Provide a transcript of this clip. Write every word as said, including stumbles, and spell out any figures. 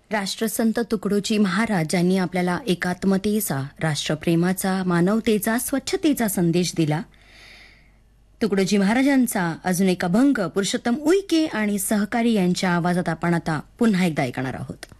राष्ट्रसंत तुकडोजी महाराज यांनी आपल्याला एकात्मतेचा, राष्ट्रप्रेमाचा, मानवतेचा, स्वच्छतेचा संदेश दिला. तुकडोजी महाराजांचा अजून एक अभंग पुरुषोत्तम उईके आणि सहकारी यांच्या आवाजात आपण आता पुन्हा एकदा ऐकणार आहोत.